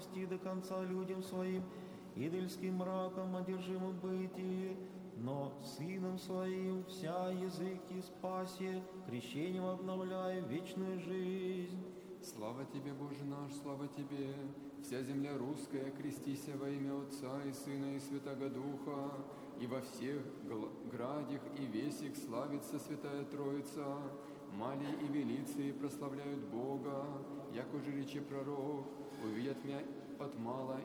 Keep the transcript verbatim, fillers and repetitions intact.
спасти до конца людям своим, идольским мраком одержимым бытие, но Сыном Своим вся языки спасе, крещением обновляя вечную жизнь. Слава Тебе, Боже наш, слава Тебе! Вся земля русская, крестися во имя Отца и Сына и Святаго Духа, и во всех градях и весях славится Святая Троица, мали и велицы и прославляют Бога, яко же рече пророк, увидят меня от мала